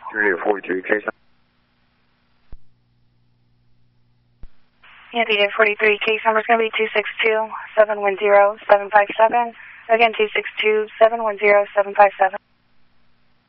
Unit 43, case. Unit 43, case number is going to be 262-710-757. Again, 262-710-757.